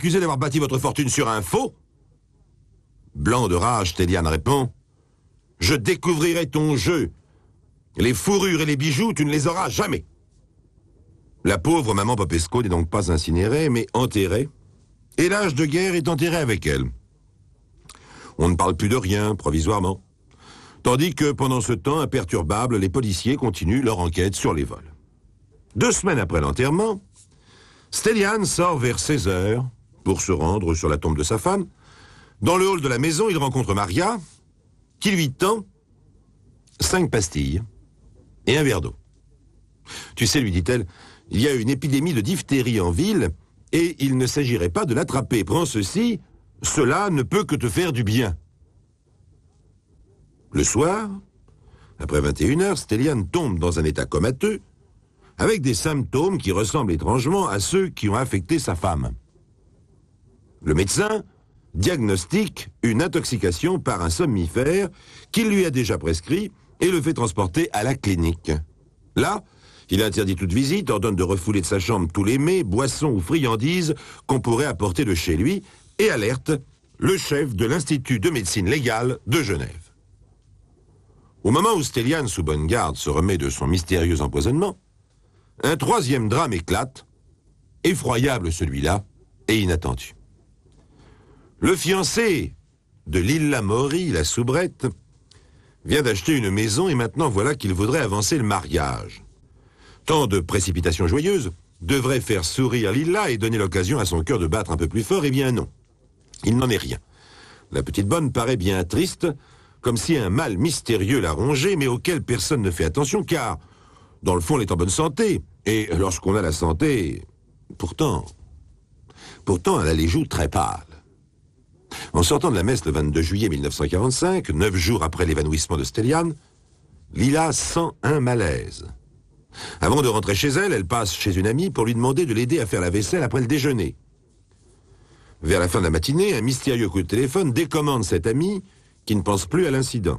m'accusez d'avoir bâti votre fortune sur un faux? Blanc de rage, Stelian répond. Je découvrirai ton jeu. Les fourrures et les bijoux, tu ne les auras jamais. La pauvre maman Popesco n'est donc pas incinérée, mais enterrée. Et l'âge de guerre est enterré avec elle. On ne parle plus de rien, provisoirement. Tandis que, pendant ce temps imperturbable, les policiers continuent leur enquête sur les vols. 2 semaines après l'enterrement, Stelian sort vers 16 heures pour se rendre sur la tombe de sa femme. Dans le hall de la maison, il rencontre Maria, qui lui tend 5 pastilles et un verre d'eau. Tu sais, lui dit-elle, il y a une épidémie de diphtérie en ville et il ne s'agirait pas de l'attraper. Prends ceci, cela ne peut que te faire du bien. Le soir, après 21 heures, Stelian tombe dans un état comateux avec des symptômes qui ressemblent étrangement à ceux qui ont affecté sa femme. Le médecin diagnostique une intoxication par un somnifère qu'il lui a déjà prescrit et le fait transporter à la clinique. Là, il interdit toute visite, ordonne de refouler de sa chambre tous les mets, boissons ou friandises qu'on pourrait apporter de chez lui et alerte le chef de l'Institut de médecine légale de Genève. Au moment où Stelian, sous bonne garde, se remet de son mystérieux empoisonnement, un 3e drame éclate, effroyable celui-là, et inattendu. Le fiancé de Lilla Mori, la soubrette, vient d'acheter une maison et maintenant voilà qu'il voudrait avancer le mariage. Tant de précipitations joyeuses devraient faire sourire Lilla et donner l'occasion à son cœur de battre un peu plus fort, eh bien non. Il n'en est rien. La petite bonne paraît bien triste, comme si un mal mystérieux la rongeait, mais auquel personne ne fait attention, car, dans le fond, elle est en bonne santé. Et lorsqu'on a la santé, pourtant, elle a les joues très pâles. En sortant de la messe le 22 juillet 1945, 9 jours après l'évanouissement de Stelian, Lilla sent un malaise. Avant de rentrer chez elle, elle passe chez une amie pour lui demander de l'aider à faire la vaisselle après le déjeuner. Vers la fin de la matinée, un mystérieux coup de téléphone décommande cette amie qui ne pense plus à l'incident.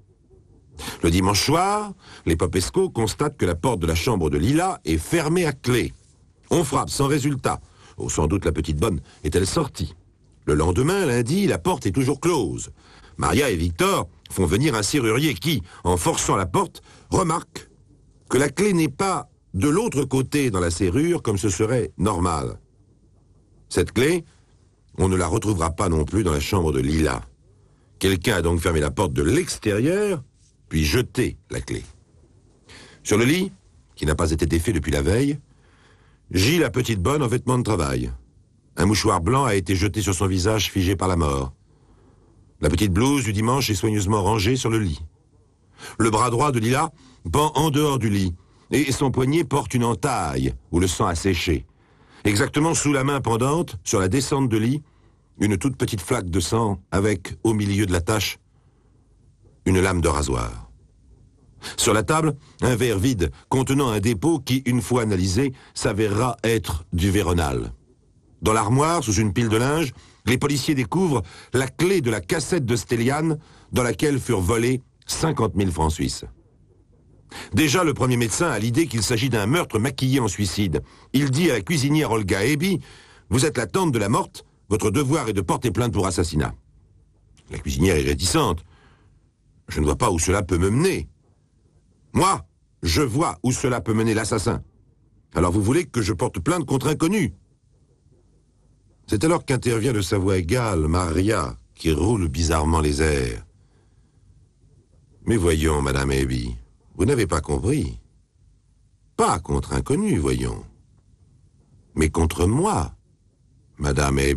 Le dimanche soir, les Popesco constatent que la porte de la chambre de Lilla est fermée à clé. On frappe sans résultat. Oh, sans doute la petite bonne est-elle sortie. Le lendemain, lundi, la porte est toujours close. Maria et Victor font venir un serrurier qui, en forçant la porte, remarque que la clé n'est pas de l'autre côté dans la serrure comme ce serait normal. Cette clé, on ne la retrouvera pas non plus dans la chambre de Lilla. Quelqu'un a donc fermé la porte de l'extérieur, puis jeté la clé. Sur le lit, qui n'a pas été défait depuis la veille, gît la petite bonne en vêtements de travail. Un mouchoir blanc a été jeté sur son visage figé par la mort. La petite blouse du dimanche est soigneusement rangée sur le lit. Le bras droit de Lilla pend en dehors du lit, et son poignet porte une entaille où le sang a séché. Exactement sous la main pendante, sur la descente de lit, une toute petite flaque de sang avec, au milieu de la tache, une lame de rasoir. Sur la table, un verre vide contenant un dépôt qui, une fois analysé, s'avérera être du Véronal. Dans l'armoire, sous une pile de linge, les policiers découvrent la clé de la cassette de Stelian dans laquelle furent volés 50 000 francs suisses. Déjà, le premier médecin a l'idée qu'il s'agit d'un meurtre maquillé en suicide. Il dit à la cuisinière Olga Ebi, « Vous êtes la tante de la morte, votre devoir est de porter plainte pour assassinat. » La cuisinière est réticente. « Je ne vois pas où cela peut me mener. »« Moi, je vois où cela peut mener l'assassin. Alors vous voulez que je porte plainte contre inconnu ?» C'est alors qu'intervient de sa voix égale Maria, qui roule bizarrement les airs. « Mais voyons, Madame Ebi, vous n'avez pas compris. Pas contre inconnu, voyons. Mais contre moi, Madame Ebi. »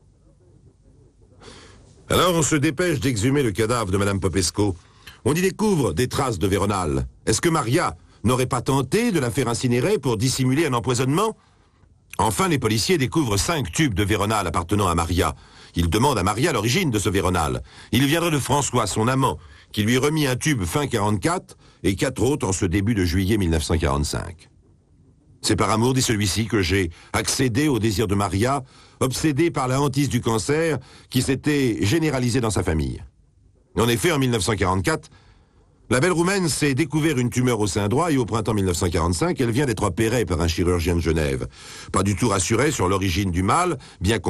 Alors on se dépêche d'exhumer le cadavre de Madame Popesco. On y découvre des traces de Véronal. Est-ce que Maria n'aurait pas tenté de la faire incinérer pour dissimuler un empoisonnement? Enfin, les policiers découvrent 5 tubes de Véronal appartenant à Maria. Ils demandent à Maria l'origine de ce Véronal. Il viendrait de François, son amant, qui lui remit un tube fin 44 et 4 autres en ce début de juillet 1945. C'est par amour, dit celui-ci, que j'ai accédé au désir de Maria, obsédé par la hantise du cancer qui s'était généralisée dans sa famille. En effet, en 1944, la belle Roumaine s'est découvert une tumeur au sein droit et au printemps 1945, elle vient d'être opérée par un chirurgien de Genève. Pas du tout rassurée sur l'origine du mal, bien qu'on